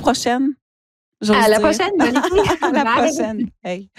prochaine. À la prochaine, À la prochaine. Hey.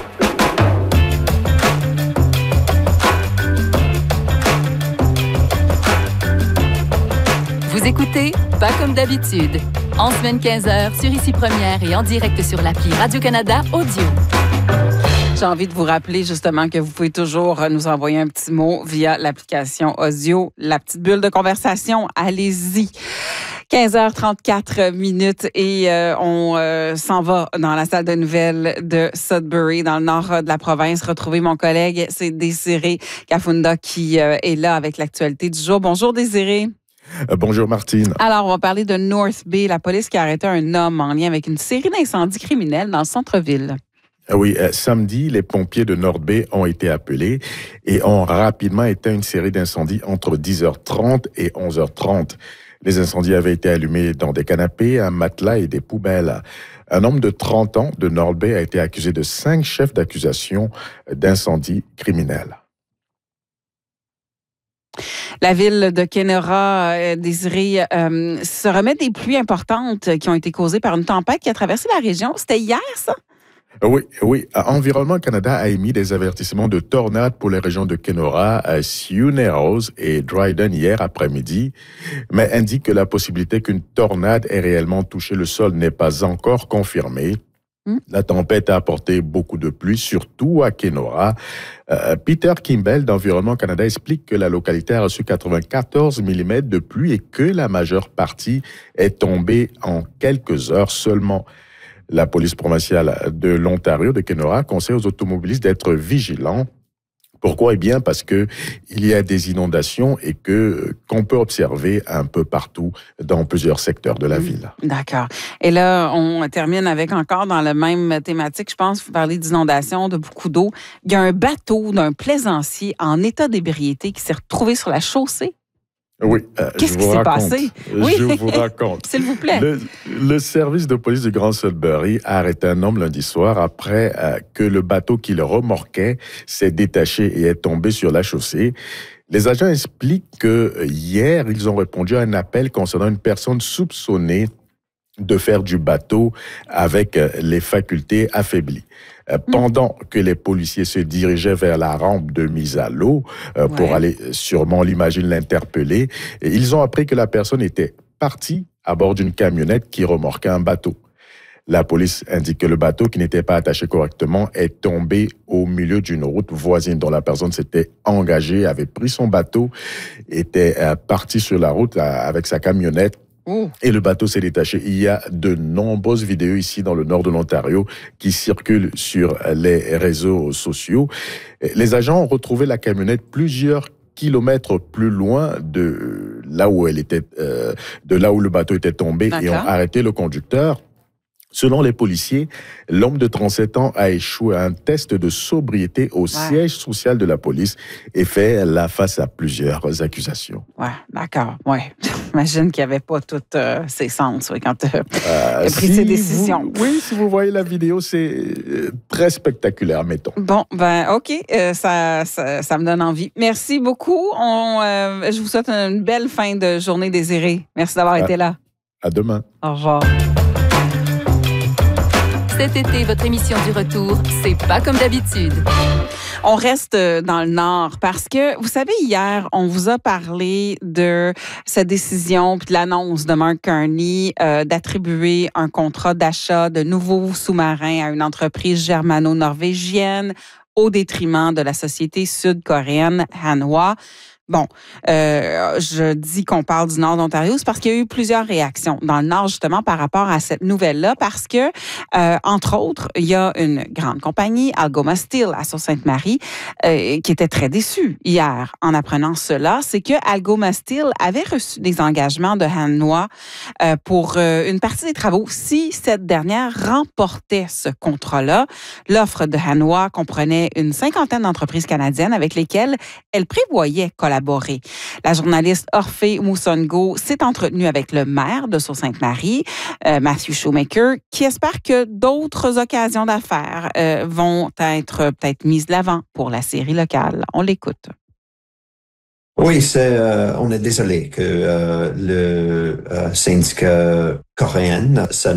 Vous écoutez Pas comme d'habitude. En semaine 15h sur Ici Première et en direct sur l'appli Radio-Canada Audio. J'ai envie de vous rappeler justement que vous pouvez toujours nous envoyer un petit mot via l'application audio, la petite bulle de conversation. Allez-y. 15h34 et on s'en va dans la salle de nouvelles de Sudbury, dans le nord de la province. Retrouver mon collègue, c'est Désiré Kafunda qui est là avec l'actualité du jour. Bonjour Désiré. Bonjour Martine. Alors, on va parler de North Bay, la police qui a arrêté un homme en lien avec une série d'incendies criminels dans le centre-ville. Oui, samedi, les pompiers de North Bay ont été appelés et ont rapidement éteint une série d'incendies entre 10h30 et 11h30. Les incendies avaient été allumés dans des canapés, un matelas et des poubelles. Un homme de 30 ans de North Bay a été accusé de 5 chefs d'accusation d'incendie criminels. La ville de Kenora, Désiré, se remet des pluies importantes qui ont été causées par une tempête qui a traversé la région. C'était hier, ça? Oui. Environnement Canada a émis des avertissements de tornades pour les régions de Kenora, Sioux Narrows et Dryden hier après-midi, mais indique que la possibilité qu'une tornade ait réellement touché le sol n'est pas encore confirmée. La tempête a apporté beaucoup de pluie, surtout à Kenora. Peter Kimball d'Environnement Canada explique que la localité a reçu 94 mm de pluie et que la majeure partie est tombée en quelques heures seulement. La police provinciale de l'Ontario, de Kenora, conseille aux automobilistes d'être vigilants. Pourquoi? Eh bien, parce que il y a des inondations et qu'on peut observer un peu partout dans plusieurs secteurs de la ville. D'accord. Et là, on termine avec encore dans la même thématique, je pense, vous parlez d'inondations, de beaucoup d'eau. Il y a un bateau d'un plaisancier en état d'ébriété qui s'est retrouvé sur la chaussée. Oui, qu'est-ce qui s'est passé? Oui. Je vous raconte. S'il vous plaît. Le service de police du Grand Sudbury a arrêté un homme lundi soir après que le bateau qui le remorquait s'est détaché et est tombé sur la chaussée. Les agents expliquent que hier, ils ont répondu à un appel concernant une personne soupçonnée de faire du bateau avec les facultés affaiblies. Pendant que les policiers se dirigeaient vers la rampe de mise à l'eau pour aller, sûrement, on l'imagine, l'interpeller, ils ont appris que la personne était partie à bord d'une camionnette qui remorquait un bateau. La police indique que le bateau, qui n'était pas attaché correctement, est tombé au milieu d'une route voisine dont la personne s'était engagée, avait pris son bateau, était parti sur la route avec sa camionnette. Et le bateau s'est détaché. Il y a de nombreuses vidéos ici dans le nord de l'Ontario qui circulent sur les réseaux sociaux. Les agents ont retrouvé la camionnette plusieurs kilomètres plus loin de là où le bateau était tombé. D'accord. Et ont arrêté le conducteur. Selon les policiers, l'homme de 37 ans a échoué à un test de sobriété au siège social de la police et fait la face à plusieurs accusations. Ouais, d'accord. Ouais. J'imagine qu'il n'y avait pas toutes ses sens quand il a pris ses décisions. Si vous voyez la vidéo, c'est très spectaculaire, mettons. Bon, OK. Ça me donne envie. Merci beaucoup. Je vous souhaite une belle fin de journée, Désiré. Merci d'avoir été là. À demain. Au revoir. Cet été, votre émission du retour, c'est pas comme d'habitude. On reste dans le Nord parce que, vous savez, hier, on vous a parlé de cette décision puis de l'annonce de Mark Carney d'attribuer un contrat d'achat de nouveaux sous-marins à une entreprise germano-norvégienne au détriment de la société sud-coréenne Hanwha. Bon, je dis qu'on parle du Nord d'Ontario, c'est parce qu'il y a eu plusieurs réactions dans le Nord, justement, par rapport à cette nouvelle-là, parce que, entre autres, il y a une grande compagnie, Algoma Steel, à Sault-Sainte-Marie, qui était très déçue hier en apprenant cela. C'est que Algoma Steel avait reçu des engagements de Hanwha pour une partie des travaux si cette dernière remportait ce contrat-là. L'offre de Hanwha comprenait une 50aine d'entreprises canadiennes avec lesquelles elle prévoyait collaborer. La journaliste Orphée Moussongo s'est entretenue avec le maire de Sault-Sainte-Marie, Matthew Shoemaker, qui espère que d'autres occasions d'affaires vont être peut-être mises de l'avant pour la série locale. On l'écoute. Oui, on est désolé que le syndicat coréen, ça